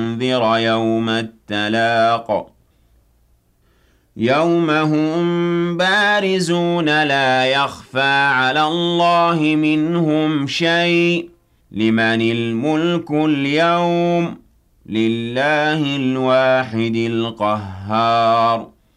وتنذر يوم التلاق يوم هم بارزون لا يخفى على الله منهم شيء لمن الملك اليوم لله الواحد القهار